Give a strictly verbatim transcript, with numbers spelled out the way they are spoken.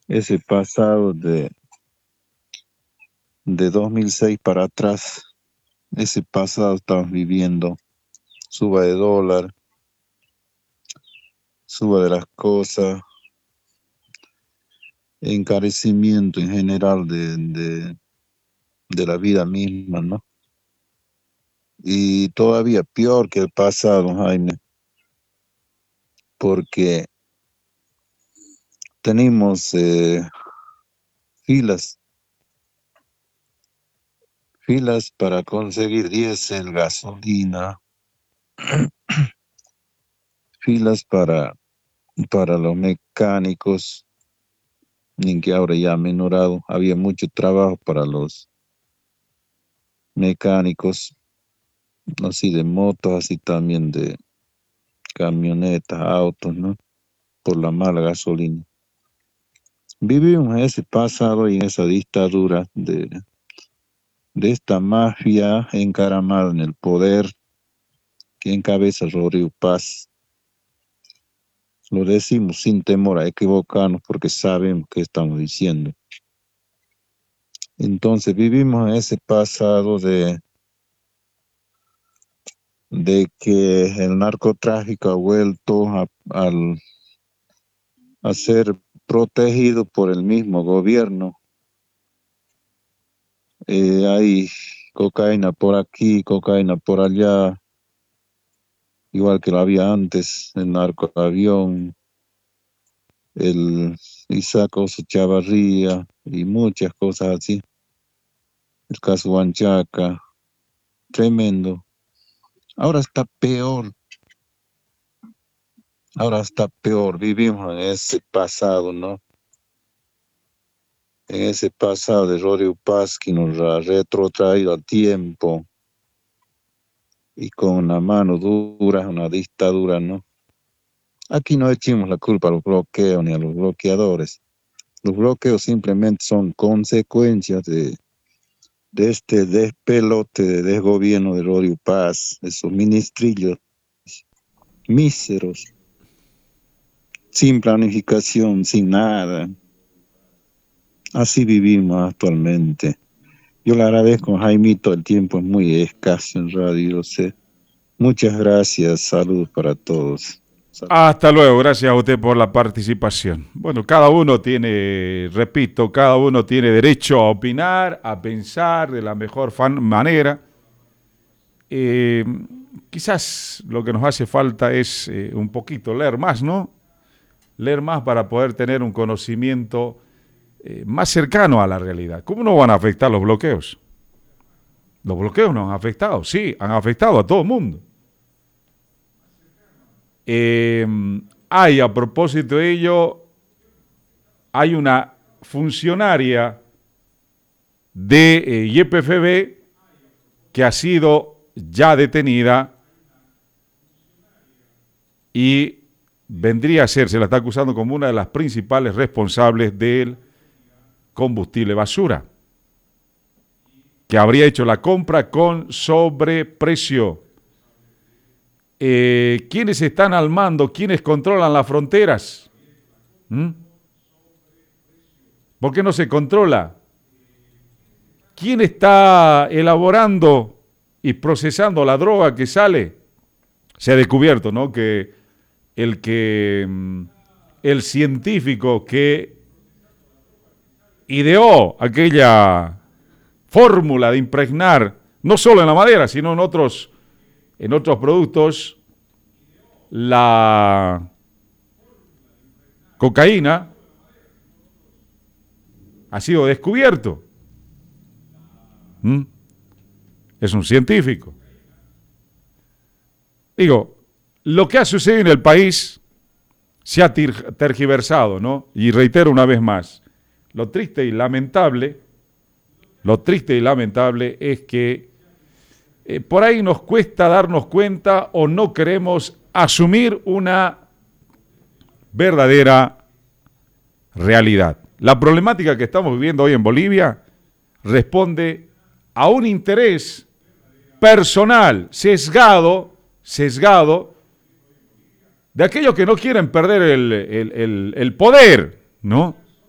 ese pasado de, de dos mil seis para atrás, ese pasado estamos viviendo, suba de dólar, suba de las cosas, encarecimiento en general de, de, de la vida misma, ¿no? Y todavía peor que el pasado, Jaime, porque tenemos eh, filas, filas para conseguir diésel, gasolina, filas para, para los mecánicos, ni que ahora ya ha menorado, había mucho trabajo para los mecánicos, así de motos, así también de camionetas, autos, ¿no? Por la mala gasolina. Vivimos en ese pasado y en esa dictadura de, de esta mafia encaramada en el poder que encabeza Rodrigo Paz. Lo decimos sin temor a equivocarnos porque sabemos qué estamos diciendo. Entonces vivimos en ese pasado de, de que el narcotráfico ha vuelto a, al, a ser protegido por el mismo gobierno. Eh, hay cocaína por aquí, cocaína por allá, igual que lo había antes, el narcoavión, el Isaac Oso Chavarría y muchas cosas así. El caso Huanchaca, tremendo. Ahora está peor, ahora está peor. Vivimos en ese pasado, ¿no? En ese pasado de Rodrigo Paz que nos ha retrotraído al tiempo y con una mano dura, una dictadura, ¿no? Aquí no echemos la culpa a los bloqueos ni a los bloqueadores. Los bloqueos simplemente son consecuencias de, de este despelote, de desgobierno de Rodrigo Paz, esos ministrillos míseros, sin planificación, sin nada. Así vivimos actualmente. Yo le agradezco, Jaimito, el tiempo es muy escaso en radio, lo sé. Muchas gracias, saludos para todos. Salud. Hasta luego, gracias a usted por la participación. Bueno, cada uno tiene, repito, cada uno tiene derecho a opinar, a pensar de la mejor manera. Eh, quizás lo que nos hace falta es eh, un poquito leer más, ¿no? Leer más para poder tener un conocimiento eh, más cercano a la realidad. ¿Cómo no van a afectar los bloqueos? Los bloqueos nos han afectado, sí, han afectado a todo el mundo. Eh, hay, a propósito de ello, hay una funcionaria de eh, Y P F B que ha sido ya detenida y vendría a ser, se la está acusando como una de las principales responsables del combustible basura, que habría hecho la compra con sobreprecio. Eh, ¿Quiénes están al mando? ¿Quiénes controlan las fronteras? ¿Mm? ¿Por qué no se controla? ¿Quién está elaborando y procesando la droga que sale? Se ha descubierto, ¿no?, que el que el científico que ideó aquella fórmula de impregnar no solo en la madera, sino en otros en otros productos, la cocaína, ha sido descubierto. ¿Mm? Es un científico. Digo, lo que ha sucedido en el país se ha tergiversado, ¿no? Y reitero una vez más, lo triste y lamentable, lo triste y lamentable es que eh, por ahí nos cuesta darnos cuenta o no queremos asumir una verdadera realidad. La problemática que estamos viviendo hoy en Bolivia responde a un interés personal, sesgado, sesgado, de aquellos que no quieren perder el, el, el, el poder, ¿no?